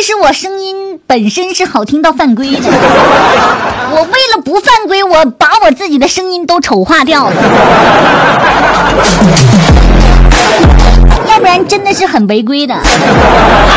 实我声音本身是好听到犯规的，我为了不犯规，我把我自己的声音都丑化掉了，要不然真的是很违规的。